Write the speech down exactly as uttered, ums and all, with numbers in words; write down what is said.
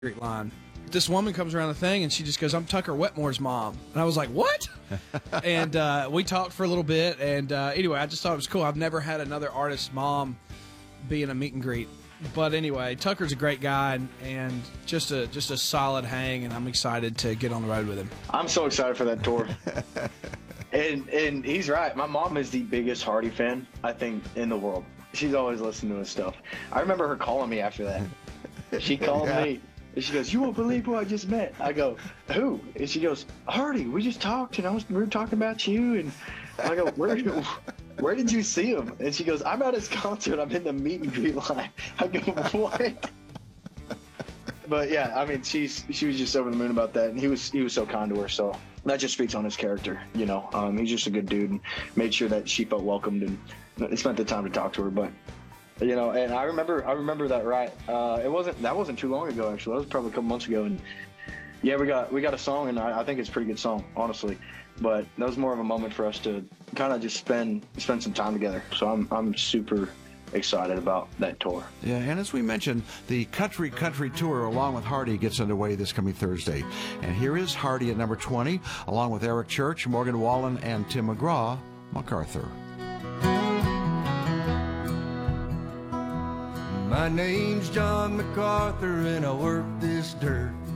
Street line. This woman comes around the thing and she just goes, "I'm Tucker Wetmore's mom." And I was like, "What?" and uh, we talked for a little bit. And uh, anyway, I just thought it was cool. I've never had another artist's mom be in a meet and greet. But anyway, Tucker's a great guy and, and just a just a solid hang. And I'm excited to get on the road with him. I'm so excited for that tour. and and he's right. My mom is the biggest Hardy fan, I think, in the world. She's always listening to his stuff. I remember her calling me after that. She called yeah. me. And she goes, "You won't believe who I just met." I go, "Who?" And she goes, "Hardy. We just talked, and I was we were talking about you." And I go, "Where, where did you see him?" And she goes, "I'm at his concert. I'm in the meet and greet line." I go, "What?" But yeah, I mean, she's she was just over the moon about that, and he was he was so kind to her. So that just speaks on his character, you know. Um, he's just a good dude, and made sure that she felt welcomed, and spent the time to talk to her. But. You know, and I remember, I remember that right. Uh, it wasn't that wasn't too long ago, actually. That was probably a couple months ago, and yeah, we got we got a song, and I, I think it's a pretty good song, honestly. But that was more of a moment for us to kind of just spend spend some time together. So I'm I'm super excited about that tour. Yeah, and as we mentioned, the Country Country Tour along with Hardy gets underway this coming Thursday. And here is Hardy at number twenty, along with Eric Church, Morgan Wallen, and Tim McGraw, MacArthur. My name's John MacArthur and I work this dirt.